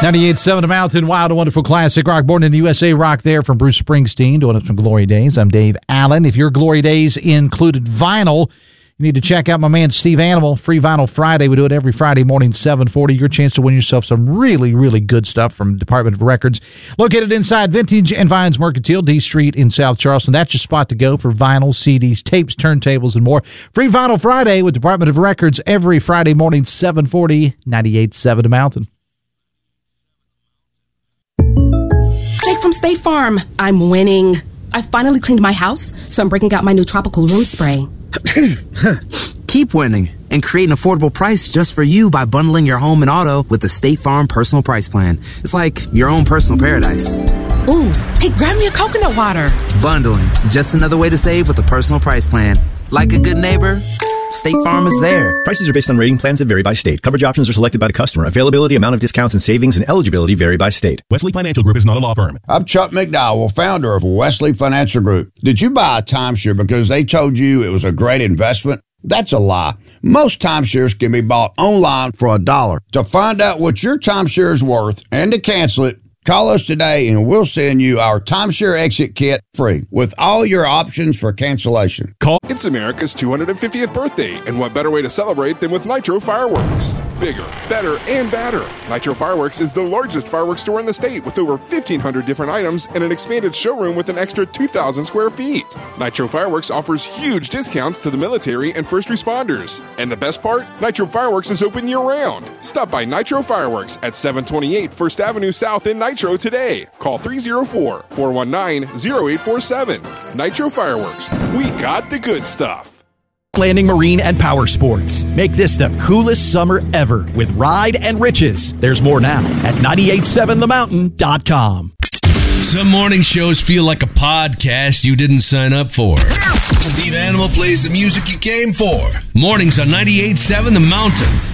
98.7 The Mountain, wild and wonderful classic rock. Born in the USA rock there from Bruce Springsteen, doing it from Glory Days. I'm Dave Allen. If your Glory Days included vinyl, you need to check out my man Steve Animal. Free Vinyl Friday. We do it every Friday morning, 7:40. Your chance to win yourself some really, really good stuff from Department of Records. Located inside Vintage and Vines Mercantile, D Street in South Charleston. That's your spot to go for vinyl, CDs, tapes, turntables, and more. Free Vinyl Friday with Department of Records every Friday morning, 7:40, 98.7 The Mountain. Jake from State Farm. I'm winning. I finally cleaned my house, so I'm breaking out my new tropical room spray. Keep winning and create an affordable price just for you by bundling your home and auto with the State Farm Personal Price Plan. It's like your own personal paradise. Ooh, hey, grab me a coconut water. Bundling, just another way to save with a personal price plan. Like a good neighbor, State Farm is there. Prices are based on rating plans that vary by state. Coverage options are selected by the customer. Availability, amount of discounts and savings, and eligibility vary by state. Wesley Financial Group is not a law firm. I'm Chuck McDowell, founder of Wesley Financial Group. Did you buy a timeshare because they told you it was a great investment? That's a lie. Most timeshares can be bought online for $1. To find out what your timeshare is worth and to cancel it, call us today and we'll send you our timeshare exit kit free with all your options for cancellation. It's America's 250th birthday, and what better way to celebrate than with Nitro Fireworks? Bigger, better, and badder. Nitro Fireworks is the largest fireworks store in the state with over 1,500 different items and an expanded showroom with an extra 2,000 square feet. Nitro Fireworks offers huge discounts to the military and first responders. And the best part? Nitro Fireworks is open year-round. Stop by Nitro Fireworks at 728 First Avenue South in Nitro today. Call 304-419-0847. Nitro Fireworks. We got the good stuff. Landing Marine and Power Sports. Make this the coolest summer ever with Ride and Riches. There's more now at 987themountain.com. Some morning shows feel like a podcast you didn't sign up for. Steve Animal plays the music you came for. Mornings on 98.7 The Mountain.